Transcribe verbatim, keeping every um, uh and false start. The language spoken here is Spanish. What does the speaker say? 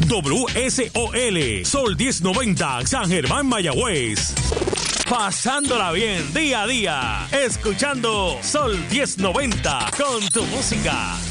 W S O L, Sol diez noventa, San Germán, Mayagüez. Pasándola bien día a día, escuchando Sol diez noventa con tu música.